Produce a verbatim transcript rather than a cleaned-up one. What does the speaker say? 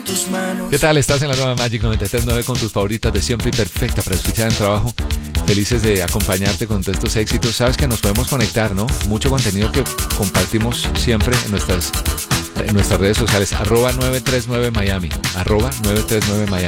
tus manos. ¿Qué tal? Estás en la nueva Magic noventa y tres punto nueve con tus favoritas de siempre y perfecta para escuchar en trabajo. Felices de acompañarte con todos estos éxitos. Sabes que nos podemos conectar, ¿no? Mucho contenido que compartimos siempre en nuestras, en nuestras redes sociales. Arroba nueve tres nueve Miami. Arroba nueve tres nueve Miami.